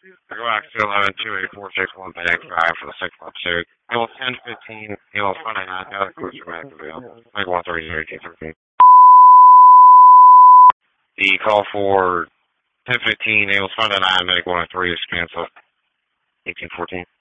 I go back to 11-2846-1 FedEx Drive for the 612. It was 10:15. It was 29. Now the cruiser Maxville. Like 130-1813. The call for 10:15. It was 29. Meg 103 is cancelled. 1814.